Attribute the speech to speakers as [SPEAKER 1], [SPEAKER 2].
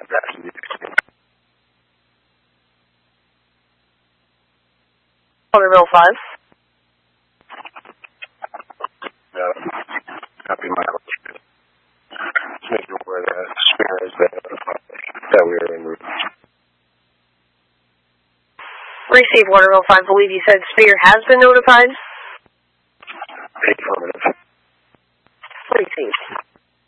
[SPEAKER 1] Waterville 5.
[SPEAKER 2] Copy my question. Just making aware that spare is that we are en route.
[SPEAKER 1] Receive Waterville 5. Believe you said Spear has been notified?
[SPEAKER 2] Affirmative.
[SPEAKER 1] Receive.